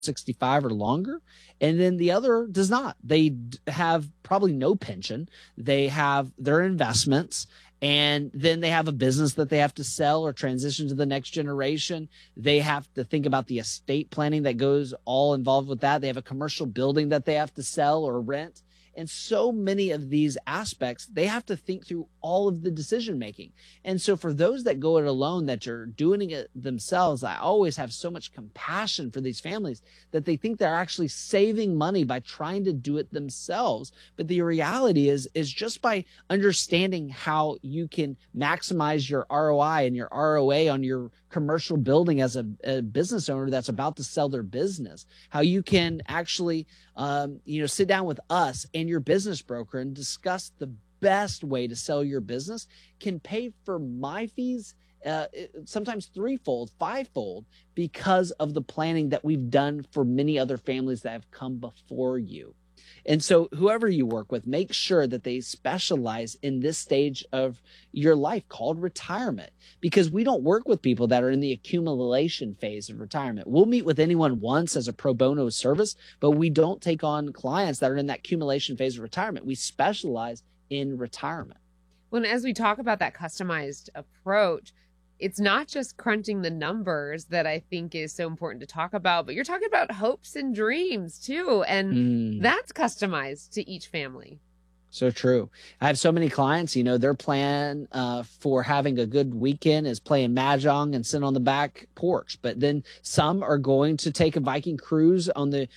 65 or longer. And then the other does not. They have probably no pension. They have their investments, and then they have a business that they have to sell or transition to the next generation. They have to think about the estate planning that goes all involved with that. They have a commercial building that they have to sell or rent. And so many of these aspects, they have to think through all of the decision making. And so for those that go it alone, that are doing it themselves, I always have so much compassion for these families that they think they're actually saving money by trying to do it themselves. But the reality is just by understanding how you can maximize your ROI and your ROA on your commercial building as a business owner that's about to sell their business, how you can actually sit down with us and your business broker and discuss the best way to sell your business, can pay for my fees sometimes threefold, fivefold, because of the planning that we've done for many other families that have come before you. And so whoever you work with, make sure that they specialize in this stage of your life called retirement, because we don't work with people that are in the accumulation phase of retirement. We'll meet with anyone once as a pro bono service, but we don't take on clients that are in that accumulation phase of retirement. We specialize in retirement. Well, and as we talk about that customized approach, it's not just crunching the numbers that I think is so important to talk about, but you're talking about hopes and dreams too. And that's customized to each family. So true. I have so many clients, their plan for having a good weekend is playing Mahjong and sitting on the back porch. But then some are going to take a Viking cruise on the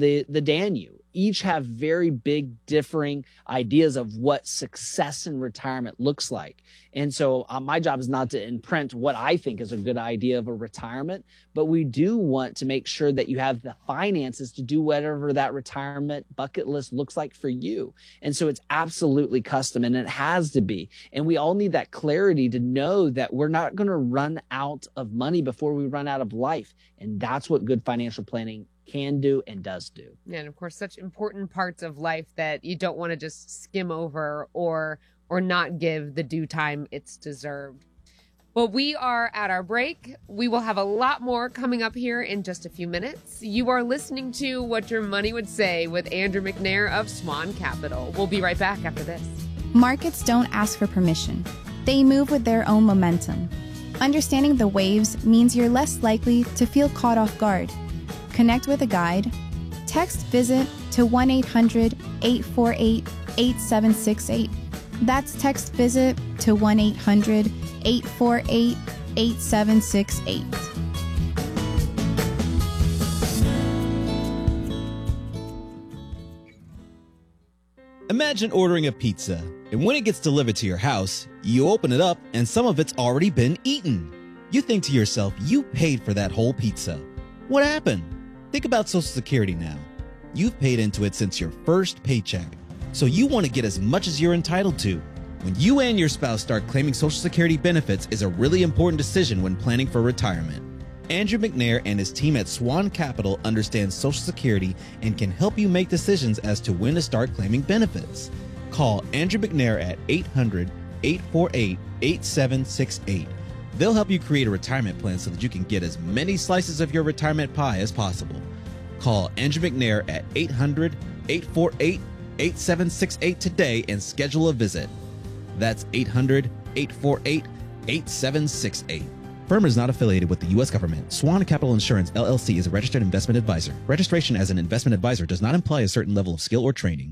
Danube. Each have very big differing ideas of what success in retirement looks like. And so my job is not to imprint what I think is a good idea of a retirement, but we do want to make sure that you have the finances to do whatever that retirement bucket list looks like for you. And so it's absolutely custom, and it has to be. And we all need that clarity to know that we're not going to run out of money before we run out of life. And that's what good financial planning can do and does do. And of course, such important parts of life that you don't want to just skim over or not give the due time it's deserved. Well, we are at our break. We will have a lot more coming up here in just a few minutes. You are listening to What Your Money Would Say with Andrew McNair of Swan Capital. We'll be right back after this. Markets don't ask for permission. They move with their own momentum. Understanding the waves means you're less likely to feel caught off guard. Connect with a guide. Text VISIT to 1-800-848-8768. That's text VISIT to 1-800-848-8768. Imagine ordering a pizza, and when it gets delivered to your house, you open it up and some of it's already been eaten. You think to yourself, you paid for that whole pizza. What happened? Think about Social Security now. You've paid into it since your first paycheck, so you want to get as much as you're entitled to. When you and your spouse start claiming Social Security benefits is a really important decision when planning for retirement. Andrew McNair and his team at Swan Capital understand Social Security and can help you make decisions as to when to start claiming benefits. Call Andrew McNair at 800-848-8768. They'll help you create a retirement plan so that you can get as many slices of your retirement pie as possible. Call Andrew McNair at 800-848-8768 today and schedule a visit. That's 800-848-8768. Firm is not affiliated with the U.S. government. Swan Capital Insurance, LLC is a registered investment advisor. Registration as an investment advisor does not imply a certain level of skill or training.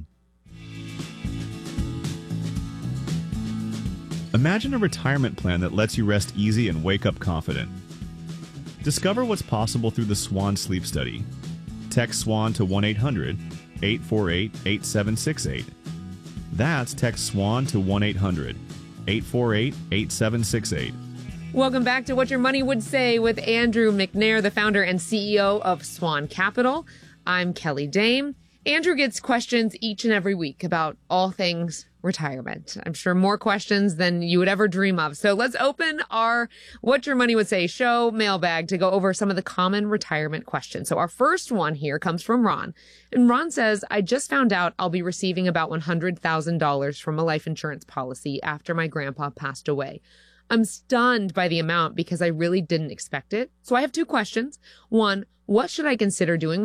Imagine a retirement plan that lets you rest easy and wake up confident. Discover what's possible through the Swan Sleep Study. Text SWAN to 1-800-848-8768. That's text SWAN to 1-800-848-8768. Welcome back to What Your Money Would Say with Andrew McNair, the founder and CEO of Swan Capital. I'm Kelly Dame. Andrew gets questions each and every week about all things retirement. I'm sure more questions than you would ever dream of. So let's open our What Your Money Would Say show mailbag to go over some of the common retirement questions. So our first one here comes from Ron. And Ron says, I just found out I'll be receiving about $100,000 from a life insurance policy after my grandpa passed away. I'm stunned by the amount because I really didn't expect it. So I have two questions. One, what should I consider doing